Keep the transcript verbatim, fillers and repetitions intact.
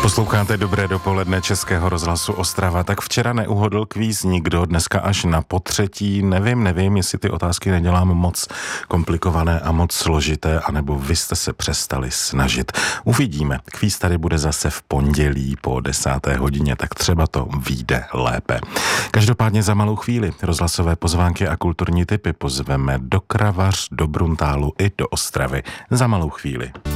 Posloucháte Dobré dopoledne Českého rozhlasu Ostrava. Tak včera neuhodl kvíz nikdo, dneska až na potřetí. Nevím, nevím, jestli ty otázky nedělám moc komplikované a moc složité, anebo vy jste se přestali snažit. Uvidíme. Kvíz tady bude zase v pondělí po desáté hodině, tak třeba to vyjde lépe. Každopádně za malou chvíli rozhlasové pozvánky a kulturní tipy pozveme do Kravař, do Bruntálu i do Ostravy. Za malou chvíli.